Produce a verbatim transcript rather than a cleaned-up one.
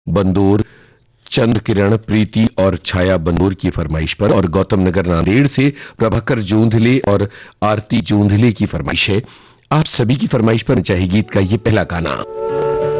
बंदूर, चंद्र किरण, प्रीति और छाया बंदूर की फरमाइश पर और गौतम नगर नांदेड़ से प्रभाकर जूंधले और आरती जूंधले की फरमाइश है। आप सभी की फरमाइश पर चाहिए गीत का ये पहला गाना।